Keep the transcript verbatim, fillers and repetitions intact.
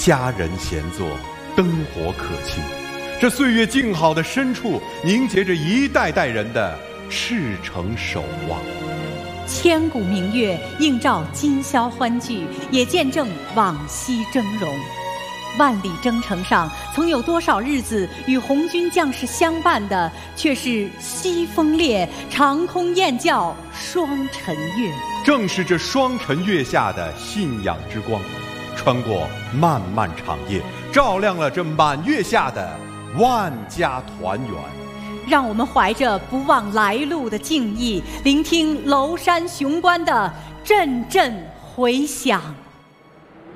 佳人闲坐，灯火可亲。这岁月静好的深处，凝结着一代代人的赤诚守望。 千古明月映照今宵欢聚，也见证往昔峥嵘。万里征程上，曾有多少日子与红军将士相伴的，却是西风烈，长空雁叫双晨月。 正是这双晨月下的信仰之光，穿过漫漫长夜，照亮了这满月下的万家团圆。 让我们怀着不忘来路的敬意，聆听娄山雄关的阵阵回响。